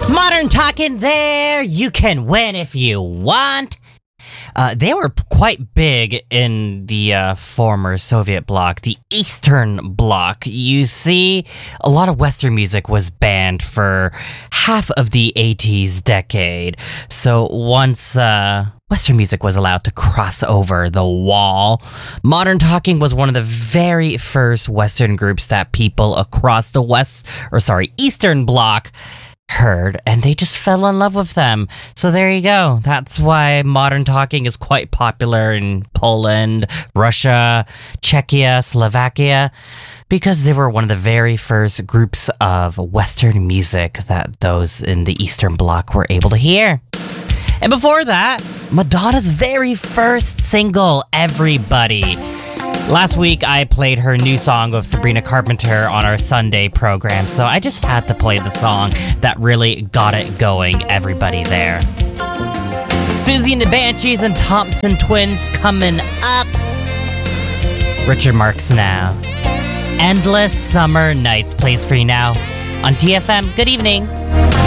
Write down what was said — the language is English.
Modern Talking there. You can win if you want. They were quite big in the former Soviet bloc, the Eastern Bloc. You see, a lot of Western music was banned for half of the 80s decade. So once Western music was allowed to cross over the wall, Modern Talking was one of the very first Western groups that people across the Eastern Bloc heard, and they just fell in love with them. So there you go. That's why Modern Talking is quite popular in Poland, Russia, Czechia, Slovakia, because they were one of the very first groups of Western music that those in the Eastern Bloc were able to hear. And before that, Madonna's very first single, Everybody. Last week, I played her new song with Sabrina Carpenter on our Sunday program, so I just had to play the song that really got it going, Everybody there. Susie and the Banshees and Thompson Twins coming up. Richard Marx now. Endless Summer Nights plays for you now on TFM. Good evening.